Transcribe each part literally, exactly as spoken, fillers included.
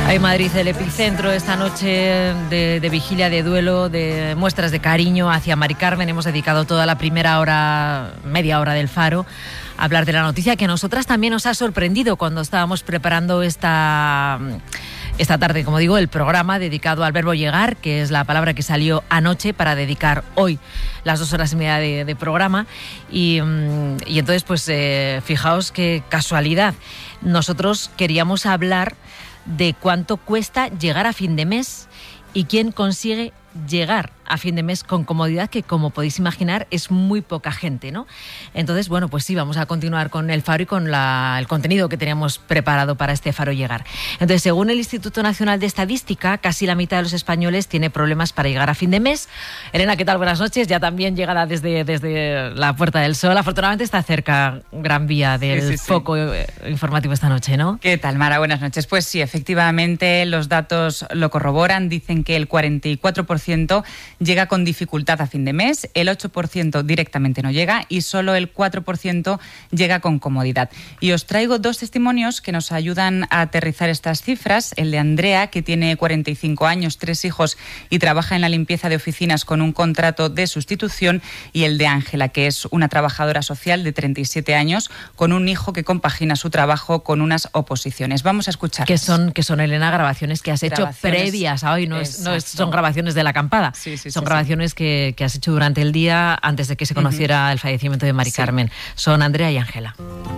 Ahí Madrid, el epicentro esta noche de, de vigilia de duelo, de muestras de cariño hacia Mari Carmen. Hemos dedicado toda la primera hora, media hora del Faro, a hablar de la noticia que a nosotras también nos ha sorprendido cuando estábamos preparando esta, esta tarde, como digo, el programa dedicado al verbo llegar, que es la palabra que salió anoche para dedicar hoy las dos horas y media de, de programa. Y, y entonces, pues eh, fijaos qué casualidad. Nosotros queríamos hablar de cuánto cuesta llegar a fin de mes y quién consigue llegar a fin de mes con comodidad, que como podéis imaginar es muy poca gente, ¿no? Entonces, bueno, pues sí, vamos a continuar con el Faro y con la, el contenido que teníamos preparado para este Faro Llegar. Entonces, según el Instituto Nacional de Estadística, casi la mitad de los españoles tiene problemas para llegar a fin de mes. Elena, ¿qué tal? Buenas noches. Ya también llegada desde, desde la Puerta del Sol. Afortunadamente está cerca Gran Vía del sí, sí, foco sí. informativo esta noche, ¿no? ¿Qué tal, Mara? Buenas noches. Pues sí, efectivamente, los datos lo corroboran. Dicen que el cuarenta y cuatro por ciento llega con dificultad a fin de mes, el ocho por ciento directamente no llega y solo el cuatro por ciento llega con comodidad. Y os traigo dos testimonios que nos ayudan a aterrizar estas cifras. El de Andrea, que tiene cuarenta y cinco años, tres hijos y trabaja en la limpieza de oficinas con un contrato de sustitución, y el de Ángela, que es una trabajadora social de treinta y siete años con un hijo que compagina su trabajo con unas oposiciones. Vamos a escuchar. ¿Qué son, que son, Elena, grabaciones que has hecho previas a hoy? No, es, no es, son grabaciones de la acampada. Sí, sí, son sí, grabaciones sí. Que, que has hecho durante el día antes de que se conociera uh-huh. el fallecimiento de Mari sí. Carmen. Son Andrea y Ángela.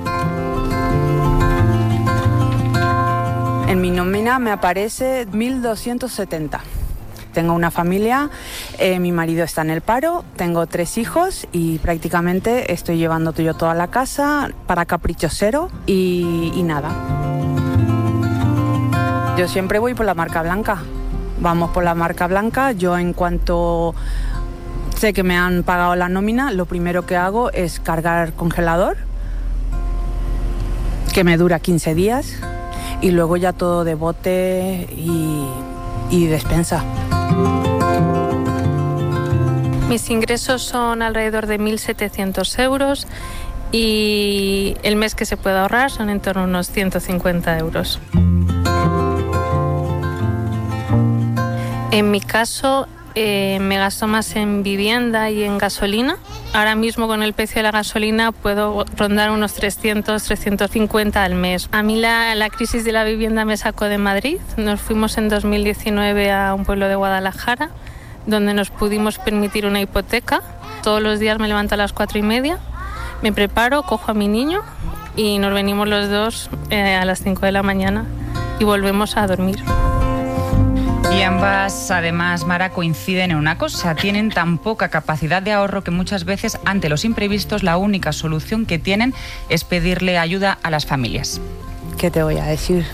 En mi nómina me aparece mil doscientos setenta. Tengo una familia, eh, mi marido está en el paro, tengo tres hijos y prácticamente estoy llevando yo toda la casa para capricho cero y, y nada. Yo siempre voy por la marca blanca. Vamos por la marca blanca. Yo, en cuanto sé que me han pagado la nómina, lo primero que hago es cargar congelador, que me dura quince días, y luego ya todo de bote y, y despensa. Mis ingresos son alrededor de mil setecientos euros y el mes que se puede ahorrar son en torno a unos ciento cincuenta euros. En mi caso, eh, me gasto más en vivienda y en gasolina. Ahora mismo, con el precio de la gasolina, puedo rondar unos trescientos, trescientos cincuenta al mes. A mí la, la crisis de la vivienda me sacó de Madrid. Nos fuimos en dos mil diecinueve a un pueblo de Guadalajara, donde nos pudimos permitir una hipoteca. Todos los días me levanto a las cuatro y media, me preparo, cojo a mi niño y nos venimos los dos eh, a las cinco de la mañana y volvemos a dormir. Y ambas, además, Mara, coinciden en una cosa: tienen tan poca capacidad de ahorro que muchas veces, ante los imprevistos, la única solución que tienen es pedirle ayuda a las familias. ¿Qué te voy a decir?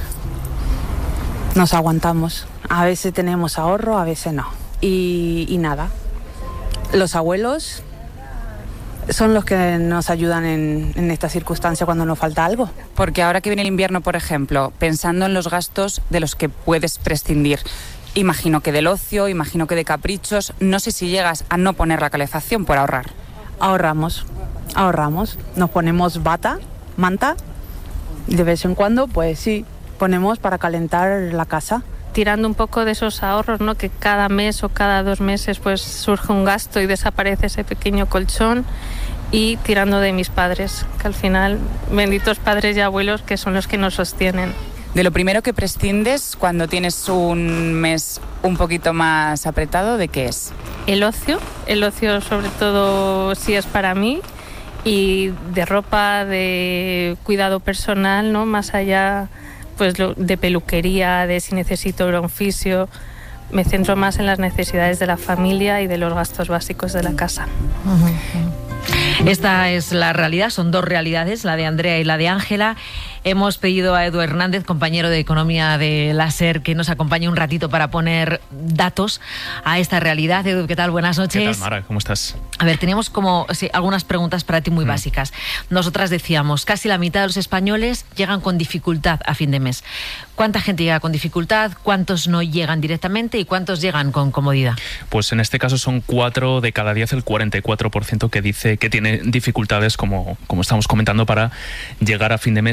Nos aguantamos. A veces tenemos ahorro, a veces no. Y, y nada. Los abuelos son los que nos ayudan en, en esta circunstancia cuando nos falta algo. Porque ahora que viene el invierno, por ejemplo, pensando en los gastos de los que puedes prescindir, imagino que del ocio, imagino que de caprichos, no sé si llegas a no poner la calefacción por ahorrar. Ahorramos, ahorramos. Nos ponemos bata, manta, y de vez en cuando, pues sí, ponemos para calentar la casa. Tirando un poco de esos ahorros, ¿no? Que cada mes o cada dos meses pues surge un gasto y desaparece ese pequeño colchón, y tirando de mis padres, que al final, benditos padres y abuelos, que son los que nos sostienen. De lo primero que prescindes cuando tienes un mes un poquito más apretado, ¿de qué es? El ocio, el ocio sobre todo si es para mí, y de ropa, de cuidado personal, ¿no? Más allá pues de peluquería, de si necesito ir a un fisio. Me centro más en las necesidades de la familia y de los gastos básicos de la casa. Uh-huh. Esta es la realidad, son dos realidades, la de Andrea y la de Ángela. Hemos pedido a Edu Hernández, compañero de Economía de la SER, que nos acompañe un ratito para poner datos a esta realidad. Edu, ¿qué tal? Buenas noches. ¿Qué tal, Mara? ¿Cómo estás? A ver, teníamos como sí, algunas preguntas para ti muy mm. básicas. Nosotras decíamos, casi la mitad de los españoles llegan con dificultad a fin de mes. ¿Cuánta gente llega con dificultad? ¿Cuántos no llegan directamente? ¿Y cuántos llegan con comodidad? Pues en este caso son cuatro de cada diez, el cuarenta y cuatro por ciento que dice que tiene dificultades, como, como estamos comentando, para llegar a fin de mes. Y el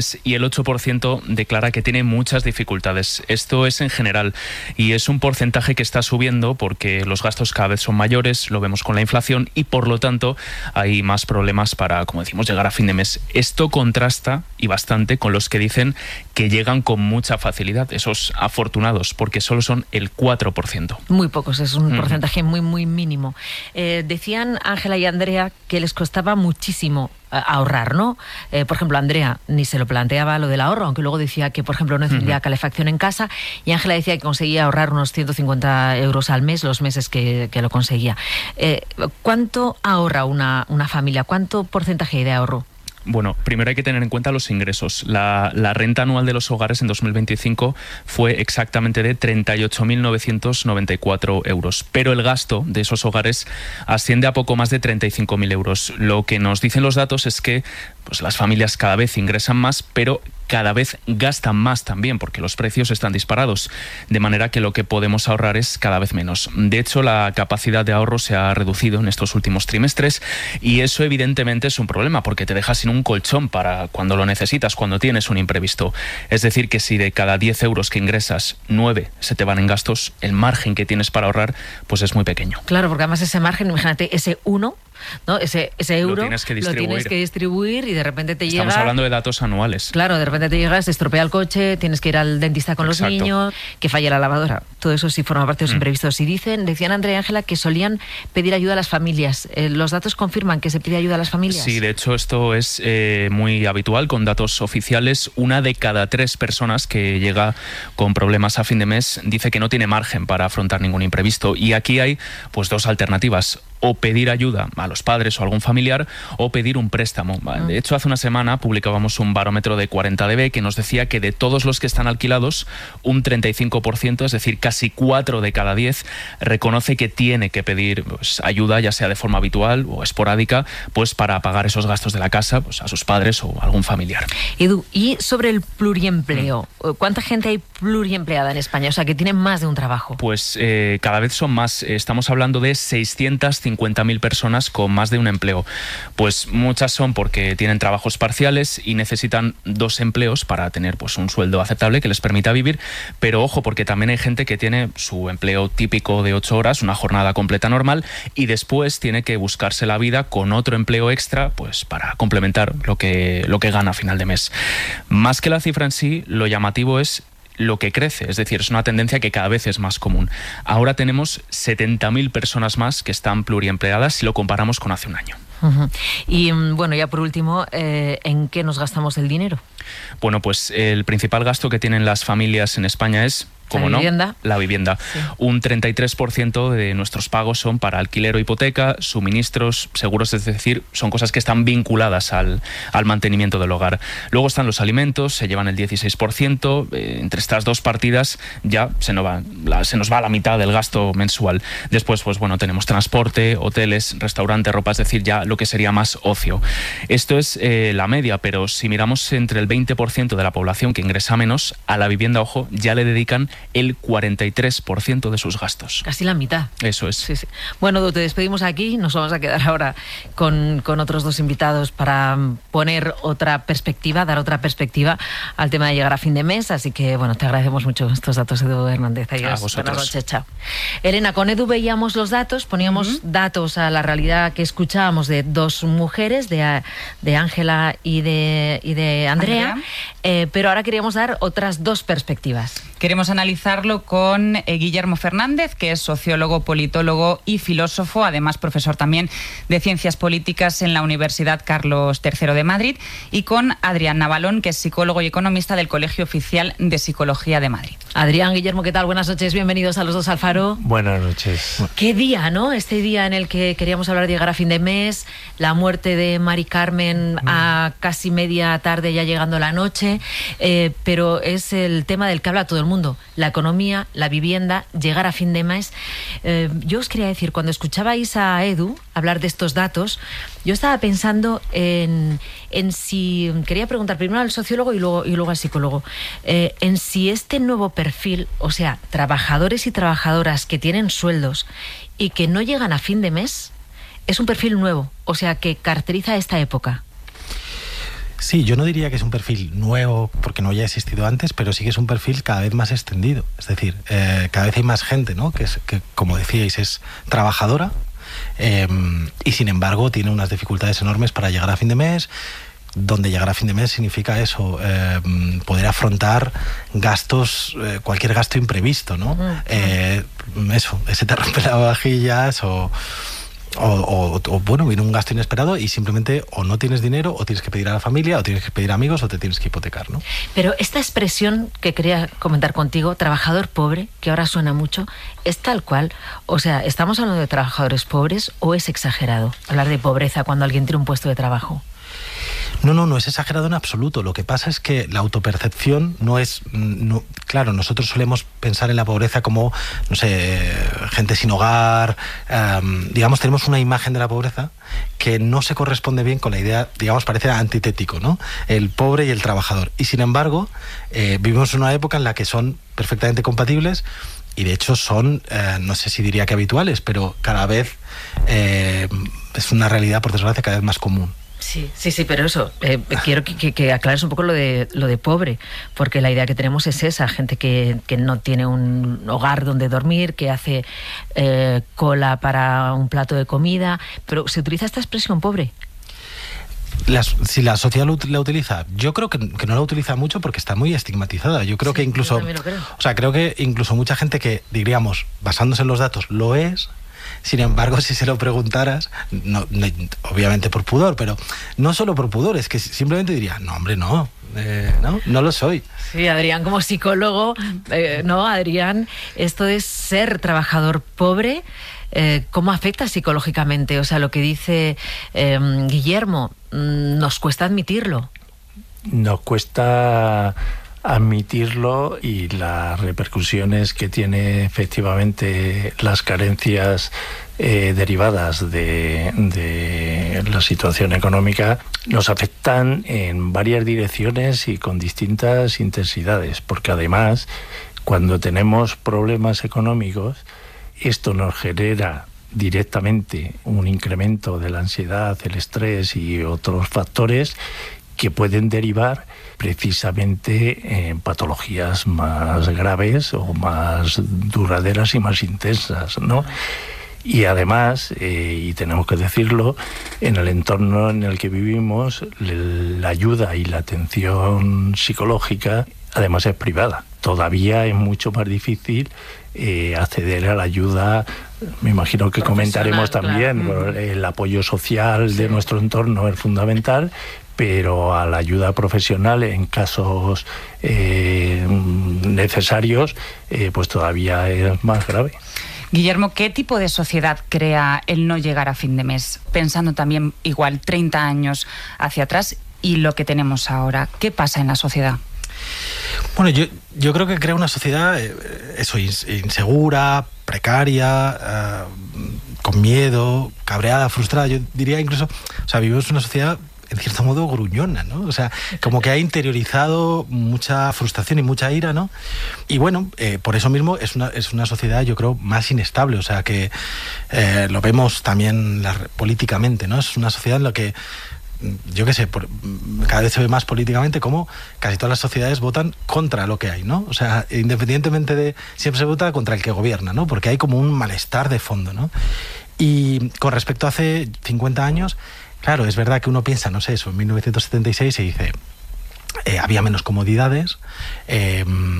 ocho por ciento declara que tiene muchas dificultades. Esto es en general y es un porcentaje que está subiendo porque los gastos cada vez son mayores, lo vemos con la inflación y por lo tanto hay más problemas para, como decimos, llegar a fin de mes. Esto contrasta y bastante con los que dicen que llegan con mucha facilidad, esos afortunados, porque solo son el cuatro por ciento. Muy pocos, es un Mm. porcentaje muy, muy mínimo. Eh, decían Ángela y Andrea que les costaba muchísimo eh, ahorrar, ¿no? Eh, por ejemplo, Andrea ni se lo planteaba lo del ahorro, aunque luego decía que, por ejemplo, no encendía Ujú. calefacción en casa, y Ángela decía que conseguía ahorrar unos ciento cincuenta euros al mes los meses que, que lo conseguía. Eh, ¿Cuánto ahorra una, una familia? ¿Cuánto porcentaje hay de ahorro? Bueno, primero hay que tener en cuenta los ingresos. La, la renta anual de los hogares en dos mil veinticinco fue exactamente de treinta y ocho mil novecientos noventa y cuatro euros, pero el gasto de esos hogares asciende a poco más de treinta y cinco mil euros. Lo que nos dicen los datos es que pues, las familias cada vez ingresan más, pero cada vez gastan más también, porque los precios están disparados, de manera que lo que podemos ahorrar es cada vez menos. De hecho, la capacidad de ahorro se ha reducido en estos últimos trimestres y eso evidentemente es un problema, porque te deja sin un colchón para cuando lo necesitas, cuando tienes un imprevisto. Es decir, que si de cada diez euros que ingresas, nueve se te van en gastos, el margen que tienes para ahorrar pues es muy pequeño. Claro, porque además ese margen, imagínate, ese uno, ¿no? Ese, ese euro Lo tienes que lo distribuir. tienes que distribuir y de repente te Estamos llega... hablando de datos anuales. Claro, de repente te llegas, te estropea el coche, tienes que ir al dentista con los Exacto. niños, que falla la lavadora. Todo eso sí forma parte de los Mm. imprevistos. Y dicen, decían Andrea y Ángela que solían pedir ayuda a las familias. Eh, ¿Los datos confirman que se pide ayuda a las familias? Sí, de hecho esto es eh, muy habitual con datos oficiales. Una de cada tres personas que llega con problemas a fin de mes dice que no tiene margen para afrontar ningún imprevisto. Y aquí hay pues dos alternativas: o pedir ayuda a los padres o a algún familiar, o pedir un préstamo. De hecho, hace una semana publicábamos un barómetro de cuarenta D B que nos decía que de todos los que están alquilados, un treinta y cinco por ciento, es decir, casi cuatro de cada diez, reconoce que tiene que pedir pues, ayuda, ya sea de forma habitual o esporádica, pues para pagar esos gastos de la casa pues, a sus padres o a algún familiar. Edu, y sobre el pluriempleo, ¿cuánta gente hay pluriempleada en España? O sea, que tienen más de un trabajo. Pues eh, cada vez son más. Estamos hablando de seiscientas cincuenta mil personas con más de un empleo. Pues muchas son porque tienen trabajos parciales y necesitan dos empleos para tener pues, un sueldo aceptable que les permita vivir. Pero ojo, porque también hay gente que tiene su empleo típico de ocho horas, una jornada completa normal, y después tiene que buscarse la vida con otro empleo extra pues, para complementar lo que, lo que gana a final de mes. Más que la cifra en sí, lo llamativo es lo que crece, es decir, es una tendencia que cada vez es más común. Ahora tenemos setenta mil personas más que están pluriempleadas si lo comparamos con hace un año. Uh-huh. Y bueno, ya por último, eh, ¿en qué nos gastamos el dinero? Bueno, pues el principal gasto que tienen las familias en España es, como no, vivienda. la vivienda. Sí. Un treinta y tres por ciento de nuestros pagos son para alquiler o hipoteca, suministros, seguros, es decir, son cosas que están vinculadas al, al mantenimiento del hogar. Luego están los alimentos, se llevan el dieciséis por ciento. Eh, entre estas dos partidas ya se nos, va, la, se nos va la mitad del gasto mensual. Después, pues bueno, tenemos transporte, hoteles, restaurante, ropa, es decir, ya lo que sería más ocio. Esto es eh, la media, pero si miramos entre el veinte por ciento de la población que ingresa menos, a la vivienda, ojo, ya le dedican el cuarenta y tres por ciento de sus gastos. Casi la mitad. Eso es. Sí, sí. Bueno, te despedimos aquí. Nos vamos a quedar ahora con, con otros dos invitados para poner otra perspectiva, dar otra perspectiva al tema de llegar a fin de mes. Así que, bueno, te agradecemos mucho estos datos, Edu Hernández. Adiós. A vosotros. Buenas noches, chao. Elena, con Edu veíamos los datos, poníamos uh-huh. datos a la realidad que escuchábamos de dos mujeres, de, de Ángela y de, y de Andrea, Andrea. Eh, pero ahora queríamos dar otras dos perspectivas. Queremos analizarlo con eh, Guillermo Fernández, que es sociólogo, politólogo y filósofo, además profesor también de Ciencias Políticas en la Universidad Carlos tercero de Madrid, y con Adrián Navalón, que es psicólogo y economista del Colegio Oficial de Psicología de Madrid. Adrián, Guillermo, ¿qué tal? Buenas noches, bienvenidos a los dos al Faro. Buenas noches. Qué día, ¿no? Este día en el que queríamos hablar de llegar a fin de mes, la muerte de Mari Carmen mm. a casi media tarde, ya llegando la noche, eh, pero es el tema del que habla todo el mundo, la economía, la vivienda, llegar a fin de mes. Eh, yo os quería decir, cuando escuchabais a Edu hablar de estos datos, yo estaba pensando en, en si, quería preguntar primero al sociólogo y luego, y luego al psicólogo, eh, en si este nuevo perfil, o sea, trabajadores y trabajadoras que tienen sueldos y que no llegan a fin de mes, es un perfil nuevo, o sea, que caracteriza esta época. Sí, yo no diría que es un perfil nuevo porque no haya existido antes, pero sí que es un perfil cada vez más extendido. Es decir, eh, cada vez hay más gente, ¿no? que, es, que, como decíais, es trabajadora eh, y sin embargo tiene unas dificultades enormes para llegar a fin de mes, donde llegar a fin de mes significa eso, eh, poder afrontar gastos, eh, cualquier gasto imprevisto, ¿no? Uh-huh. Eh, eso, ese te rompe las vajillas o... O, o, o bueno, viene un gasto inesperado y simplemente o no tienes dinero o tienes que pedir a la familia o tienes que pedir a amigos o te tienes que hipotecar, ¿no? Pero esta expresión que quería comentar contigo, trabajador pobre, que ahora suena mucho, ¿es tal cual? O sea, ¿estamos hablando de trabajadores pobres o es exagerado hablar de pobreza cuando alguien tiene un puesto de trabajo? No, no, no es exagerado en absoluto. Lo que pasa es que la autopercepción no es... No, claro, nosotros solemos pensar en la pobreza como, no sé, gente sin hogar. Um, digamos, tenemos una imagen de la pobreza que no se corresponde bien con la idea, digamos, parece antitético, ¿no? El pobre y el trabajador. Y sin embargo, eh, vivimos en una época en la que son perfectamente compatibles y de hecho son, eh, no sé si diría que habituales, pero cada vez eh, es una realidad, por desgracia, cada vez más común. Sí, sí, sí, pero eso, eh, quiero que, que, que aclares un poco lo de lo de pobre, porque la idea que tenemos es esa, gente que, que no tiene un hogar donde dormir, que hace eh, cola para un plato de comida, pero ¿se utiliza esta expresión pobre? Las, si la sociedad lo, la utiliza, yo creo que, que no la utiliza mucho porque está muy estigmatizada. Yo creo sí, que incluso, yo también lo creo. O sea, creo que incluso mucha gente que, diríamos, basándose en los datos, lo es. Sin embargo, si se lo preguntaras, no, no, obviamente por pudor, pero no solo por pudor, es que simplemente diría, no, hombre, no, eh, no, no lo soy. Sí, Adrián, como psicólogo, eh, no, Adrián, esto de ser trabajador pobre, eh, ¿cómo afecta psicológicamente? O sea, lo que dice eh, Guillermo, nos cuesta admitirlo. Nos cuesta admitirlo y las repercusiones que tiene efectivamente las carencias eh, derivadas de, de la situación económica nos afectan en varias direcciones y con distintas intensidades, porque además cuando tenemos problemas económicos esto nos genera directamente un incremento de la ansiedad, el estrés y otros factores que pueden derivar precisamente en patologías más graves o más duraderas y más intensas, ¿no? Y además, eh, y tenemos que decirlo, en el entorno en el que vivimos, la ayuda y la atención psicológica además es privada. Todavía es mucho más difícil eh, acceder a la ayuda, me imagino que comentaremos también, claro. El apoyo social sí. de nuestro entorno es fundamental, pero a la ayuda profesional en casos eh, necesarios, eh, pues todavía es más grave. Guillermo, ¿qué tipo de sociedad crea el no llegar a fin de mes? Pensando también igual treinta años hacia atrás y lo que tenemos ahora. ¿Qué pasa en la sociedad? Bueno, yo, yo creo que crea una sociedad eh, eso, insegura, precaria, eh, con miedo, cabreada, frustrada. Yo diría incluso, o sea, vivimos una sociedad en cierto modo gruñona, ¿no? O sea, como que ha interiorizado mucha frustración y mucha ira, ¿no? Y bueno, eh, por eso mismo es una, es una sociedad, yo creo, más inestable, o sea, que eh, lo vemos también la, políticamente, ¿no? Es una sociedad en la que, yo qué sé, por, cada vez se ve más políticamente como casi todas las sociedades votan contra lo que hay, ¿no? O sea, independientemente de... Siempre se vota contra el que gobierna, ¿no? Porque hay como un malestar de fondo, ¿no? Y con respecto a hace cincuenta años... Claro, es verdad que uno piensa, no sé, eso, en mil novecientos setenta y seis se dice, eh, había menos comodidades, eh,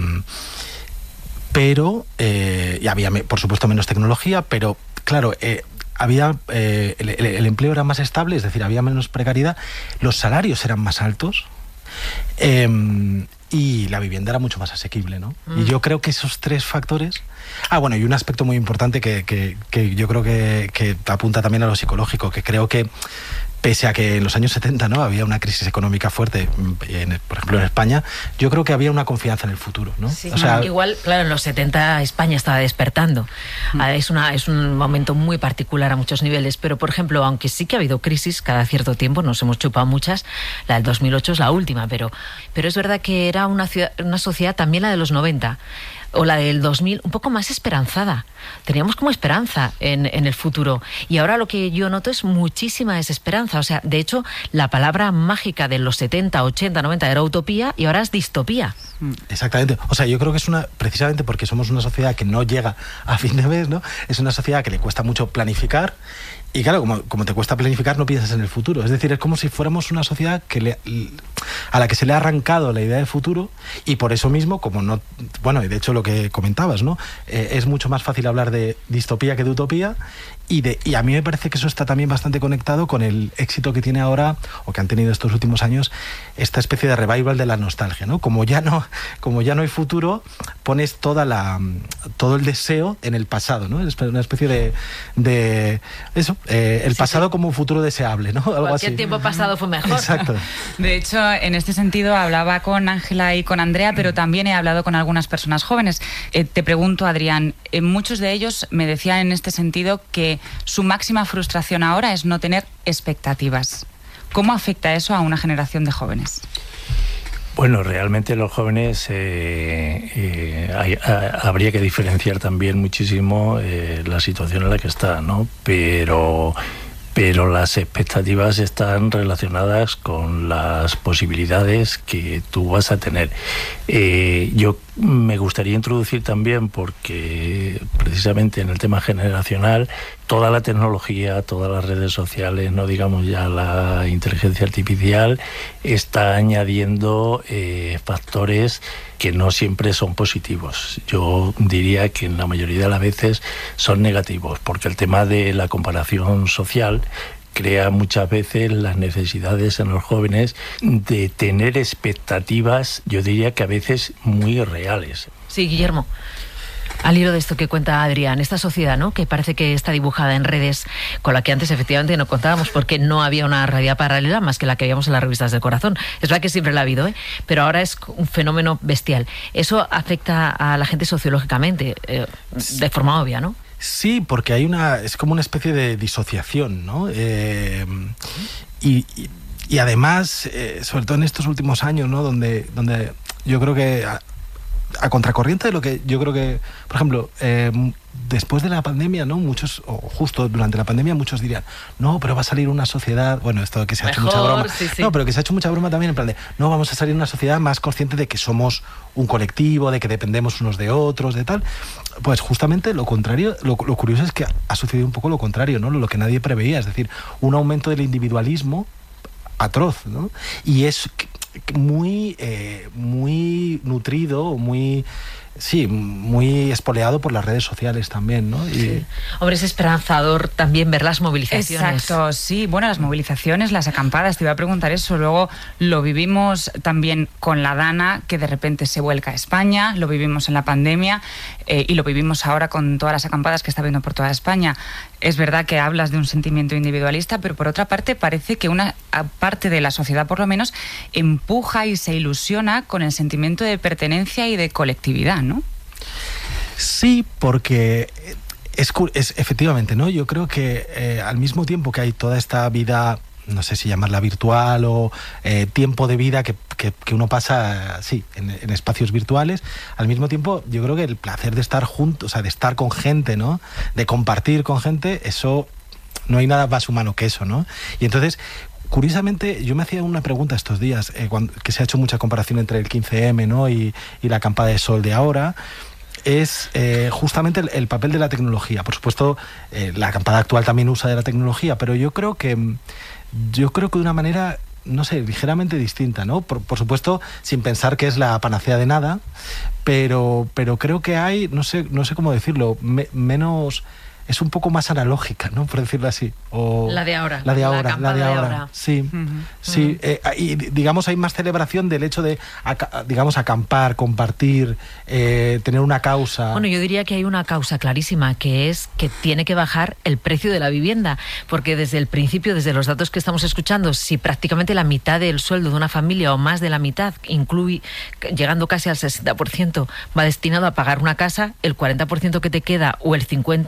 pero, eh, y había, por supuesto, menos tecnología, pero, claro, eh, había eh, el, el empleo era más estable, es decir, había menos precariedad, los salarios eran más altos, eh, y la vivienda era mucho más asequible, ¿no? Mm. Y yo creo que esos tres factores... Ah, bueno, y un aspecto muy importante que, que, que yo creo que, que apunta también a lo psicológico, que creo que pese a que en los años setenta, ¿no?, había una crisis económica fuerte, en, por ejemplo en España, yo creo que había una confianza en el futuro, ¿no? Sí, o sea, igual, claro, en los setenta España estaba despertando. Mm. Es, una, es un momento muy particular a muchos niveles, pero por ejemplo, aunque sí que ha habido crisis cada cierto tiempo, nos hemos chupado muchas, la del dos mil ocho es la última, pero, pero es verdad que era una, ciudad, una sociedad también la de los noventa, o la del dos mil, un poco más esperanzada. Teníamos como esperanza en, en el futuro. Y ahora lo que yo noto es muchísima desesperanza. O sea, de hecho, la palabra mágica de los setenta, ochenta, noventa era utopía y ahora es distopía. Exactamente. O sea, yo creo que es una, precisamente porque somos una sociedad que no llega a fin de mes, ¿no? Es una sociedad que le cuesta mucho planificar. Y claro, como, como te cuesta planificar, no piensas en el futuro. Es decir, es como si fuéramos una sociedad que le, a la que se le ha arrancado la idea de futuro, y por eso mismo, como no... Bueno, y de hecho lo que comentabas, ¿no? Eh, es mucho más fácil hablar de distopía que de utopía, y, de, y a mí me parece que eso está también bastante conectado con el éxito que tiene ahora, o que han tenido estos últimos años, esta especie de revival de la nostalgia, ¿no? Como ya no, como ya no hay futuro, pones toda la, todo el deseo en el pasado, ¿no? Es una especie de... de eso, eh, el sí, pasado sí. como un futuro deseable, ¿no? Algo Cualquier así. tiempo pasado fue mejor. Exacto. De hecho, en este sentido hablaba con Ángela y con Andrea, pero también he hablado con algunas personas jóvenes. Eh, te pregunto, Adrián, eh, muchos de ellos me decían en este sentido que su máxima frustración ahora es no tener expectativas. ¿Cómo afecta eso a una generación de jóvenes? Bueno, realmente los jóvenes eh, eh, hay, a, habría que diferenciar también muchísimo eh, la situación en la que están, ¿no? Pero... pero las expectativas están relacionadas con las posibilidades que tú vas a tener. Eh, yo me gustaría introducir también, porque precisamente en el tema generacional, toda la tecnología, todas las redes sociales, no digamos ya la inteligencia artificial, está añadiendo eh, factores que no siempre son positivos. Yo diría que en la mayoría de las veces son negativos, porque el tema de la comparación social crea muchas veces las necesidades en los jóvenes de tener expectativas, yo diría que a veces muy reales. Sí, Guillermo. Al hilo de esto que cuenta Adrián, esta sociedad, ¿no?, que parece que está dibujada en redes, con la que antes efectivamente no contábamos porque no había una realidad paralela más que la que veíamos en las revistas del corazón. Es verdad que siempre la ha habido, ¿eh? Pero ahora es un fenómeno bestial. Eso afecta a la gente sociológicamente, eh, de forma obvia, ¿no? Sí, porque hay una, es como una especie de disociación, ¿no? Eh, y, y, y además, eh, sobre todo en estos últimos años, ¿no?, donde, donde yo creo que... A, a contracorriente de lo que yo creo que, por ejemplo, eh, después de la pandemia, ¿no?, muchos, o justo durante la pandemia, muchos dirían, no, pero va a salir una sociedad, bueno, esto que se ha Mejor, hecho mucha broma, sí, sí. no, pero que se ha hecho mucha broma también en plan de, no, vamos a salir una sociedad más consciente de que somos un colectivo, de que dependemos unos de otros, de tal. Pues justamente lo contrario, lo, lo curioso es que ha sucedido un poco lo contrario, ¿no?, lo que nadie preveía, es decir, un aumento del individualismo atroz, ¿no? Y es muy eh, muy nutrido, muy sí, muy espoleado por las redes sociales también, ¿no? Y... Sí. Hombre, es esperanzador también ver las movilizaciones. Exacto, sí. Bueno, las movilizaciones, las acampadas, te iba a preguntar eso. Luego lo vivimos también con la Dana, que de repente se vuelca a España, lo vivimos en la pandemia eh, y lo vivimos ahora con todas las acampadas que está habiendo por toda España. Es verdad que hablas de un sentimiento individualista, pero por otra parte parece que una parte de la sociedad, por lo menos, empuja y se ilusiona con el sentimiento de pertenencia y de colectividad, ¿no? Sí, porque es, es efectivamente, ¿no? Yo creo que eh, al mismo tiempo que hay toda esta vida, no sé si llamarla virtual o eh, tiempo de vida que, que, que uno pasa, sí, en, en espacios virtuales, al mismo tiempo yo creo que el placer de estar juntos, o sea, de estar con gente, ¿no?, de compartir con gente, eso, no hay nada más humano que eso, ¿no? Y entonces, curiosamente, yo me hacía una pregunta estos días, eh, cuando, que se ha hecho mucha comparación entre el quince eme, ¿no?, y, y la acampada de sol de ahora, es eh, justamente el, el papel de la tecnología. Por supuesto, eh, la acampada actual también usa de la tecnología, pero yo creo que yo creo que de una manera, no sé, ligeramente distinta, ¿no? Por, por supuesto, sin pensar que es la panacea de nada, pero, pero creo que hay, no sé, no sé cómo decirlo, me, menos... es un poco más analógica, ¿no?, por decirlo así. O la de ahora. La de ahora, la, la de de ahora. ahora. Sí, uh-huh. sí. Uh-huh. Eh, y digamos, hay más celebración del hecho de, digamos, acampar, compartir, eh, tener una causa. Bueno, yo diría que hay una causa clarísima, que es que tiene que bajar el precio de la vivienda, porque desde el principio, desde los datos que estamos escuchando, si prácticamente la mitad del sueldo de una familia o más de la mitad, incluye, llegando casi al sesenta por ciento, va destinado a pagar una casa, el cuarenta por ciento que te queda o el cincuenta por ciento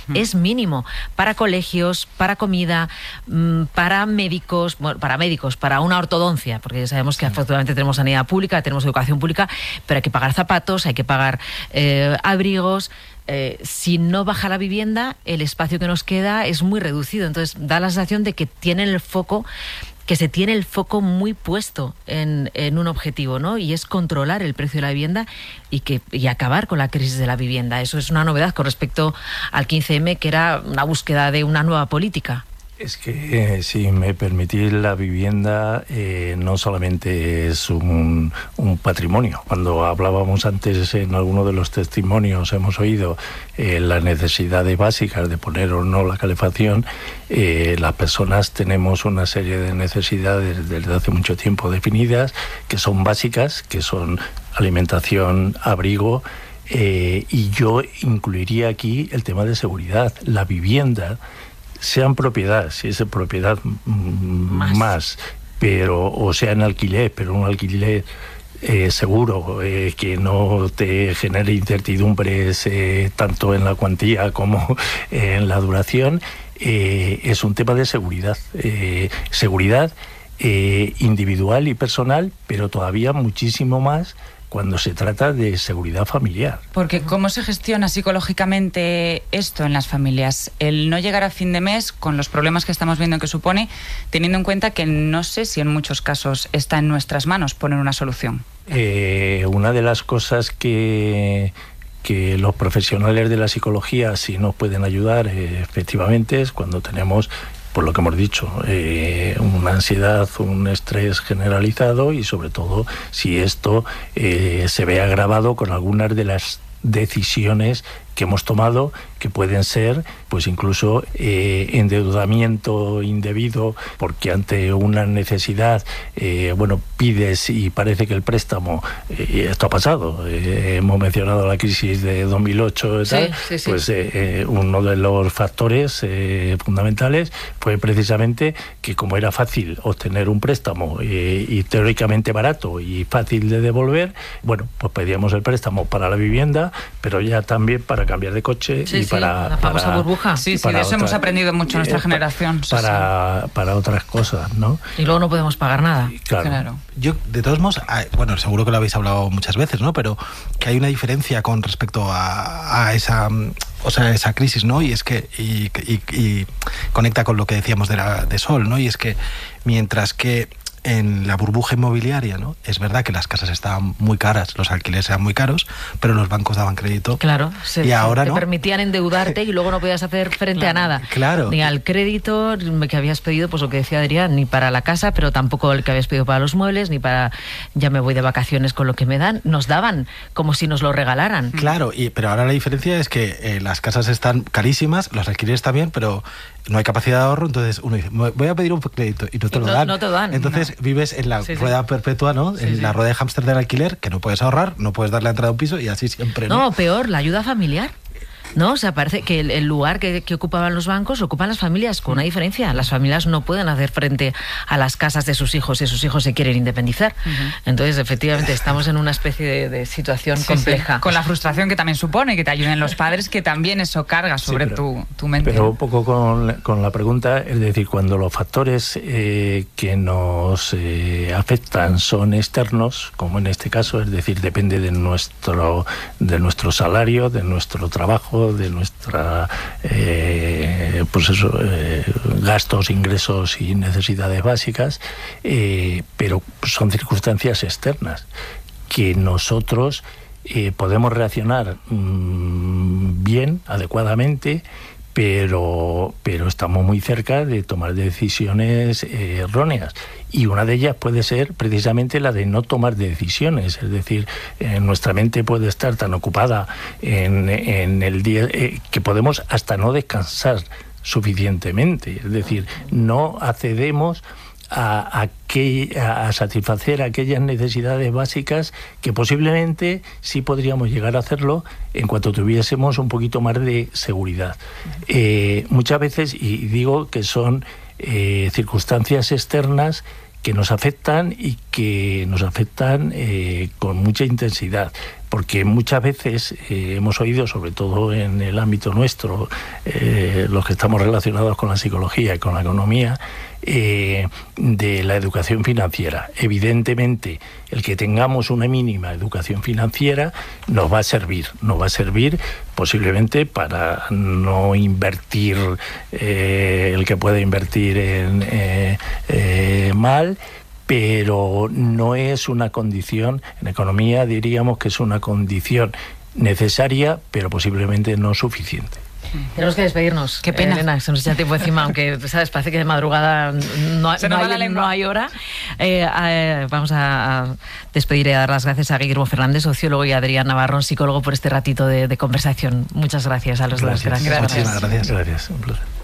es mínimo para colegios, para comida, para médicos, bueno, para médicos, para una ortodoncia, porque ya sabemos que sí. afortunadamente tenemos sanidad pública, tenemos educación pública, pero hay que pagar zapatos, hay que pagar eh, abrigos. Eh, si no baja la vivienda, el espacio que nos queda es muy reducido. Entonces da la sensación de que tienen el foco, que se tiene el foco muy puesto en, en un objetivo, ¿no? Y es controlar el precio de la vivienda y que y acabar con la crisis de la vivienda. Eso es una novedad con respecto al quince eme, que era una búsqueda de una nueva política. Es que, eh, si me permitís, la vivienda eh, no solamente es un, un patrimonio. Cuando hablábamos antes en alguno de los testimonios, hemos oído eh, las necesidades básicas de poner o no la calefacción. Eh, las personas tenemos una serie de necesidades desde hace mucho tiempo definidas, que son básicas, que son alimentación, abrigo, eh, y yo incluiría aquí el tema de seguridad. La vivienda, sea en propiedad, si es en propiedad más. más, pero o sea en alquiler, pero un alquiler eh, seguro, eh, que no te genere incertidumbres eh, tanto en la cuantía como en la duración, eh, es un tema de seguridad, eh, seguridad eh, individual y personal, pero todavía muchísimo más cuando se trata de seguridad familiar. Porque ¿cómo se gestiona psicológicamente esto en las familias? El no llegar a fin de mes, con los problemas que estamos viendo que supone, teniendo en cuenta que no sé si en muchos casos está en nuestras manos poner una solución. Eh, una de las cosas que... que los profesionales de la psicología sí nos pueden ayudar, eh, efectivamente, es cuando tenemos, por lo que hemos dicho, eh, una ansiedad, un estrés generalizado, y sobre todo si esto eh, se ve agravado con algunas de las decisiones que hemos tomado, que pueden ser pues incluso eh, endeudamiento indebido, porque ante una necesidad eh, bueno, pides y parece que el préstamo, eh, esto ha pasado, eh, hemos mencionado la crisis de dos mil ocho y tal, sí, sí, sí. pues eh, eh, uno de los factores eh, fundamentales fue precisamente que, como era fácil obtener un préstamo eh, y teóricamente barato y fácil de devolver, bueno, pues pedíamos el préstamo para la vivienda, pero ya también para cambiar de coche, sí, y sí, para la famosa para, burbuja. Sí, sí, de eso otra, hemos aprendido mucho nuestra eh, generación. Para, sí, sí. para otras cosas, ¿no? Y luego no podemos pagar nada. Claro. claro. Yo, de todos modos, bueno, seguro que lo habéis hablado muchas veces, ¿no? Pero que hay una diferencia con respecto a, a esa, o sea, esa crisis, ¿no? Y es que y, y, y conecta con lo que decíamos de la de Sol, ¿no? Y es que mientras que en la burbuja inmobiliaria, ¿no? Es verdad que las casas estaban muy caras, los alquileres eran muy caros, pero los bancos daban crédito. Claro, se, y ahora te no. permitían endeudarte y luego no podías hacer frente claro, a nada. Claro. Ni al crédito que habías pedido, pues lo que decía Adrián, ni para la casa, pero tampoco el que habías pedido para los muebles, ni para ya me voy de vacaciones con lo que me dan. Nos daban como si nos lo regalaran. Claro, y, pero ahora la diferencia es que eh, las casas están carísimas, los alquileres también, pero no hay capacidad de ahorro, entonces uno dice, voy a pedir un crédito y no te lo no, dan. No te dan. Entonces no. vives en la sí, rueda sí. perpetua, ¿no? Sí, en sí. la rueda de hámster del alquiler, que no puedes ahorrar, no puedes darle la entrada a un piso y así siempre, ¿no? No, peor, la ayuda familiar. ¿No? O sea, parece que el, el lugar que, que ocupaban los bancos lo ocupan las familias, con una diferencia. Las familias no pueden hacer frente a las casas de sus hijos si sus hijos se quieren independizar. Uh-huh. Entonces, efectivamente, estamos en una especie de, de situación sí, compleja. Sí. Con la frustración que también supone que te ayuden los padres, que también eso carga sobre sí, pero, tu, tu mente. Pero un poco con, con la pregunta, es decir, cuando los factores eh, que nos eh, afectan son externos, como en este caso, es decir, depende de nuestro, de nuestro salario, de nuestro trabajo, de nuestra eh, pues eso, eh, gastos, ingresos y necesidades básicas, eh, pero son circunstancias externas que nosotros eh, podemos reaccionar mmm, bien, adecuadamente, pero, pero estamos muy cerca de tomar decisiones eh, erróneas. Y una de ellas puede ser precisamente la de no tomar decisiones. Es decir, eh, nuestra mente puede estar tan ocupada en, en el día eh, que podemos hasta no descansar suficientemente. Es decir, no accedemos A, a, que, a satisfacer aquellas necesidades básicas que posiblemente sí podríamos llegar a hacerlo en cuanto tuviésemos un poquito más de seguridad. Eh, muchas veces, y digo que son eh, circunstancias externas que nos afectan y que nos afectan eh, con mucha intensidad. porque muchas veces eh, hemos oído, sobre todo en el ámbito nuestro, eh, los que estamos relacionados con la psicología y con la economía, eh, de la educación financiera. Evidentemente, el que tengamos una mínima educación financiera nos va a servir, nos va a servir posiblemente para no invertir, eh, el que pueda invertir en eh, eh, mal, pero no es una condición, en economía diríamos que es una condición necesaria, pero posiblemente no suficiente. Tenemos que despedirnos. Qué pena. Eh, Elena, se nos echa tiempo encima, aunque, ¿sabes? Parece que de madrugada no, Se no, nos va la hay, lengua. no hay hora. Eh, eh, vamos a, a despedir y a dar las gracias a Guillermo Fernández, sociólogo, y a Adrián Navarrón, psicólogo, por este ratito de, de conversación. Muchas gracias a los dos. Gracias. Gracias. Muchísimas gracias. Gracias, un placer.